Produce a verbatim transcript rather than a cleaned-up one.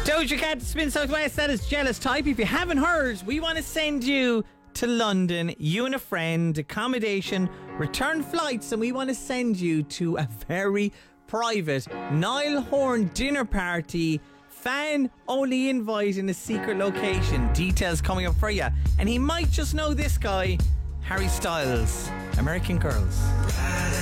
Doja Cat, Spin Southwest, that is Jealous Type. If you haven't heard, we want to send you to London, you and a friend, accommodation, return flights, and we want to send you to a very private Niall Horan dinner party, fan only invite in a secret location. Details coming up for you. And he might just know this guy, Harry Styles, American Girls.